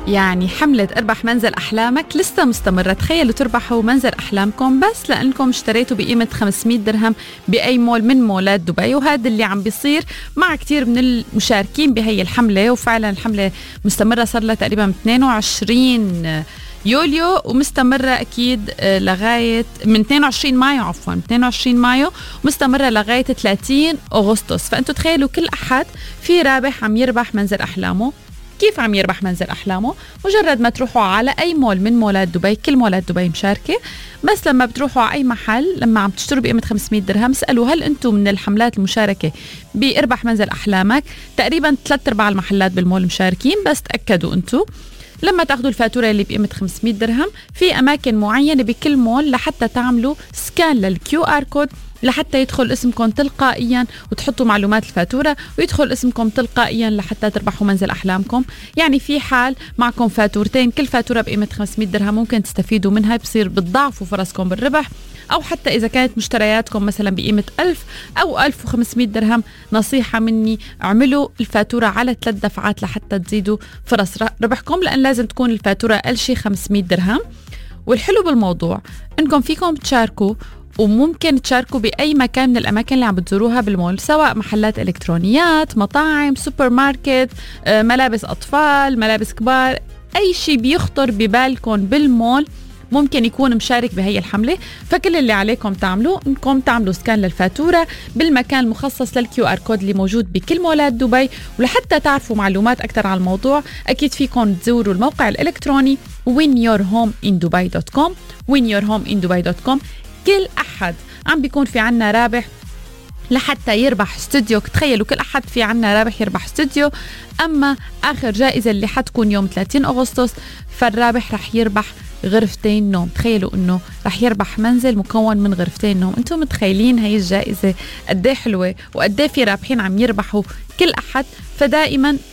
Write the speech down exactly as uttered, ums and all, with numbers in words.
يعني حملة اربح منزل أحلامك لسه مستمرة. تخيلوا تربحوا منزل أحلامكم بس لأنكم اشتريتوا بقيمة خمسمية درهم بأي مول من مولات دبي. وهذا اللي عم بيصير مع كتير من المشاركين بهي الحملة، وفعلا الحملة مستمرة صار لها تقريبا من اثنين وعشرين يوليو ومستمرة أكيد لغاية من اثنين وعشرين مايو عفوا من اثنين وعشرين مايو مستمرة لغاية ثلاثين أغسطس. فأنتوا تخيلوا كل أحد في رابح عم يربح منزل أحلامه. كيف عم يربح منزل أحلامه؟ مجرد ما تروحوا على أي مول من مولات دبي، كل مولات دبي مشاركة، بس لما بتروحوا على أي محل لما عم تشتروا بقيمة خمسمية درهم اسألوا هل أنتم من الحملات المشاركة بإربح منزل أحلامك. تقريبا ثلاث أرباع المحلات بالمول مشاركين، بس تأكدوا أنتم لما تاخذوا الفاتورة اللي بقيمة خمسمية درهم في أماكن معينة بكل مول لحتى تعملوا سكان للكيو آر كود لحتى يدخل اسمكم تلقائيا وتحطوا معلومات الفاتورة ويدخل اسمكم تلقائيا لحتى تربحوا منزل أحلامكم. يعني في حال معكم فاتورتين كل فاتورة بقيمة خمسمية درهم ممكن تستفيدوا منها، بصير بتضاعفوا فرصكم بالربح. أو حتى إذا كانت مشترياتكم مثلا بقيمة ألف أو ألف وخمسمية درهم، نصيحة مني اعملوا الفاتورة على ثلاث دفعات لحتى تزيدوا فرص ربحكم، لأن لازم تكون الفاتورة أقل شيء خمسمية درهم. والحلو بالموضوع إنكم فيكم تشاركوا وممكن تشاركوا بأي مكان من الأماكن اللي عم بتزوروها بالمول، سواء محلات إلكترونيات، مطاعم، سوبر ماركت، ملابس أطفال، ملابس كبار، أي شيء بيخطر ببالكم بالمول ممكن يكون مشارك بهي الحملة. فكل اللي عليكم تعملوه انكم تعملوا سكان للفاتورة بالمكان المخصص للكيو ار كود اللي موجود بكل مولات دبي. ولحتى تعرفوا معلومات أكثر عن الموضوع أكيد فيكم تزوروا الموقع الإلكتروني win your home in dubai dot com win your home in dubai dot com. كل أحد عم بيكون في عنا رابح لحتى يربح استوديو. تخيلوا كل أحد في عنا رابح يربح استوديو. أما آخر جائزة اللي حتكون يوم ثلاثين أغسطس فالرابح رح يربح غرفتين نوم. تخيلوا انه رح يربح منزل مكون من غرفتين نوم. انتم متخيلين هاي الجائزة قد ايه حلوة وقد ايه في رابحين عم يربحوا كل احد. فدائما